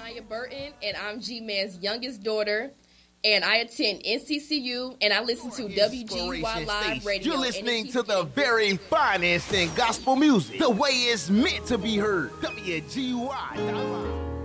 Naya Burton, and I'm G-Man's youngest daughter. And I attend NCCU, and I listen to WGUY Live Radio. You're listening to the very finest in gospel music, the way it's meant to be heard. WGUY.